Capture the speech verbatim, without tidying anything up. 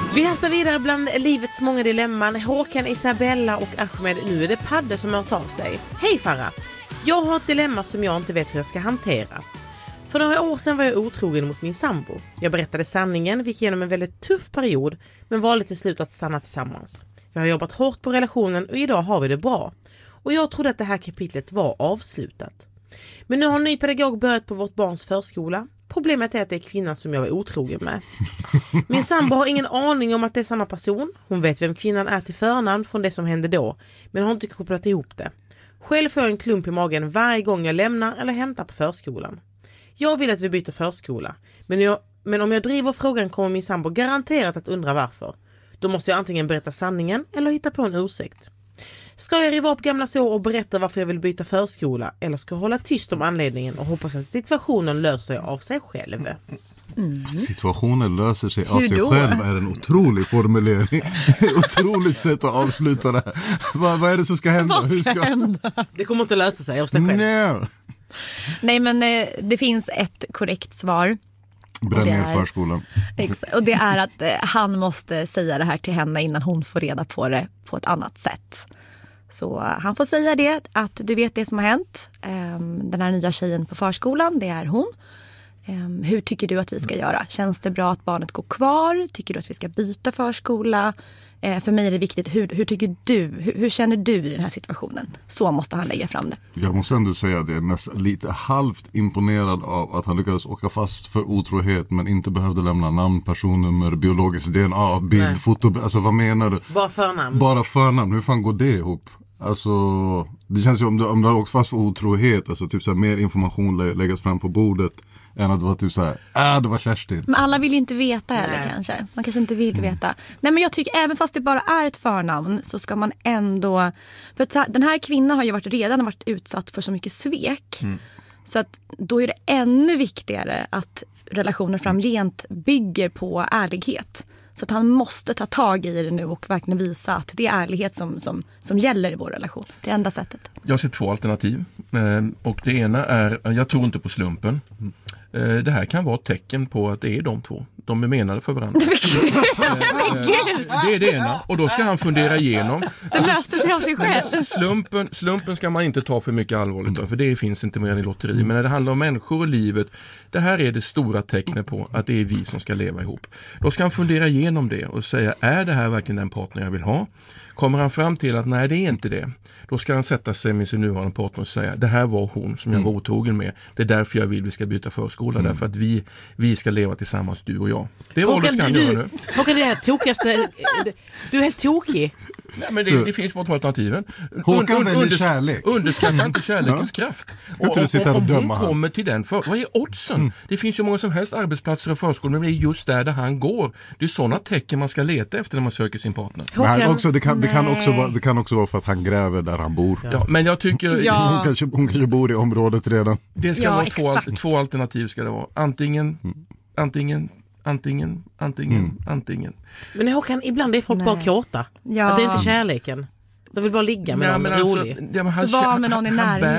Vi hastar vidare bland livets många dilemman. Håkan, Isabella och Ahmed. Nu är det Padde som har tagit sig. Hej Farah! Jag har ett dilemma som jag inte vet hur jag ska hantera. För några år sedan var jag otrogen mot min sambo. Jag berättade sanningen, vi gick igenom en väldigt tuff period, men valde till slut att stanna tillsammans. Vi har jobbat hårt på relationen och idag har vi det bra. Och jag trodde att det här kapitlet var avslutat. Men nu har en ny pedagog börjat på vårt barns förskola. Problemet är att det är kvinnan som jag var otrogen med. Min sambo har ingen aning om att det är samma person. Hon vet vem kvinnan är till förnamn från det som hände då, men har inte kopplat ihop det. Själv får jag en klump i magen varje gång jag lämnar eller hämtar på förskolan. Jag vill att vi byter förskola, men, jag, men om jag driver frågan kommer min sambo garanterat att undra varför. Då måste jag antingen berätta sanningen eller hitta på en ursäkt. Ska jag riva upp gamla sår och berätta varför jag vill byta förskola, eller ska jag hålla tyst om anledningen och hoppas att situationen löser sig av sig själv? Mm. Situationen löser sig av Hur sig då? själv är en otrolig formulering. Otroligt sätt att avsluta det här. Vad, vad är det som ska hända? Vad ska Hur ska... hända? Det kommer inte lösa sig av sig själv. Nej. Nej, men eh, det finns ett korrekt svar. Bränn Och det ner är- förskolan. Ex- och det är att eh, han måste säga det här till henne innan hon får reda på det på ett annat sätt. Så eh, han får säga det, att du vet det som har hänt. Ehm, den här nya tjejen på förskolan, det är hon. Ehm, hur tycker du att vi ska göra? Känns det bra att barnet går kvar? Tycker du att vi ska byta förskola? Eh, för mig är det viktigt, hur, hur tycker du? Hur, hur känner du i den här situationen? Så måste han lägga fram det. Jag måste ändå säga att jag är nästan lite halvt imponerad av att han lyckades åka fast för otrohet men inte behövde lämna namn, personnummer, biologiskt D N A, bild, Nej. foto. Alltså vad menar du? Bara förnamn. Bara förnamn, hur fan går det ihop? Alltså, det känns ju om du, om du har åkt fast för otrohet, alltså typ så här, mer information lä- läggas fram på bordet än att det var typ så här, ah, det var Kerstin. Men alla vill ju inte veta heller Nej. kanske. Man kanske inte vill veta. Nej, men jag tycker även fast det bara är ett förnamn så ska man ändå... För att den här kvinnan har ju varit, redan varit utsatt för så mycket svek. Mm. Så att då är det ännu viktigare att relationer framgent bygger på ärlighet. Så att han måste ta tag i det nu och verkligen visa att det är ärlighet som, som, som gäller i vår relation. Det är enda sättet. Jag ser två alternativ. Eh, och det ena är, jag tror inte på slumpen. Eh, det här kan vara ett tecken på att det är de två. De är menade för varandra. Eh, det är det ena. Och då ska han fundera igenom. Det löste sig av sig själv. Slumpen, slumpen ska man inte ta för mycket allvarligt av, för det finns inte mer i lotteri. Men när det handlar om människor och livet, det här är det stora tecknet på att det är vi som ska leva ihop. Då ska han fundera igenom det och säga, är det här verkligen den partner jag vill ha? Kommer han fram till att nej, det är inte det, då ska han sätta sig med sin nuvarande partner och säga, det här var hon som jag var otrogen med. Det är därför jag vill vi ska byta förskola, därför att vi, vi ska leva tillsammans, du och jag. Det är valet ska han du, göra nu. Håkan, det här tokigaste... Du är helt tokig. Nej, men det, det finns på alternativen. Håkan Und- väljer undersk- kärlek. Underskatta inte kärlekens kraft. Ska inte du sitta här och om döma hon han? kommer till den, för, vad är oddsen? Det finns ju många som helst arbetsplatser och förskolor, men det är just där, där han går. Det är sådana tecken man ska leta efter när man söker sin partner. Men han Håkan, också, det, kan, det, kan nej. också vara, det kan också vara för att han gräver där han bor. Ja, men jag tycker Ja. Hon, kanske, hon kanske bor i området redan. det ska Ja, vara två, exakt. al- två alternativ ska det vara. Antingen, antingen, antingen, antingen, antingen. Men Håkan, ibland är folk Nej. bara kåta. Ja. Att det är inte kärleken. De vill bara ligga med Nej, någon men alltså, rolig. ja, men han Så var kö- med någon i han- han närheten. bär